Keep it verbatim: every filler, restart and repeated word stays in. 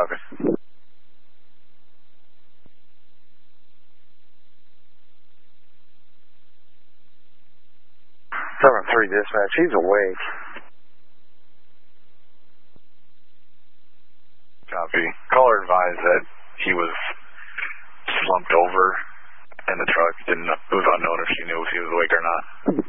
copy. seven three dispatch, he's awake. Copy. Caller advised that he was slumped over in the truck. Didn't, it was unknown if she knew if he was awake or not.